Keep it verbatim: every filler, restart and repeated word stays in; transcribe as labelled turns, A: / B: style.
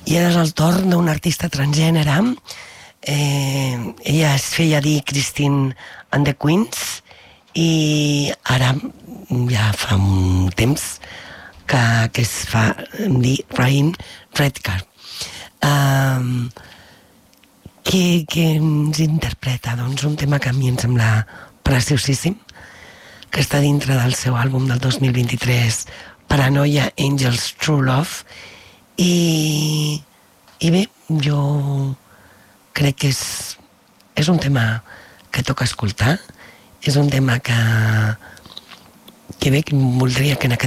A: I ara és el torn d'un artista transgènere. Eh, ella es feia dir Christine and the Queens i ara ja fa un temps que, que es fa dir Rain Redcar. Um, què, què ens interpreta? Doncs un tema que a mi em sembla preciosíssim, que està dintre del seu àlbum del dos mil vint-i-tres, Paranoia Angels True Love, i, i bé, jo crec que és, és un tema que toca escoltar, és un tema que, que bé, que voldria que en aquest